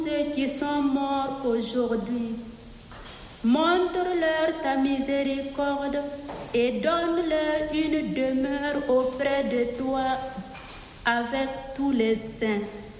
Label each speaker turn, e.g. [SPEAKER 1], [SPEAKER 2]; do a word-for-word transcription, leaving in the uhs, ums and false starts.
[SPEAKER 1] ceux qui sont morts aujourd'hui. Montre-leur ta miséricorde et donne-leur une demeure auprès de toi avec tous les saints.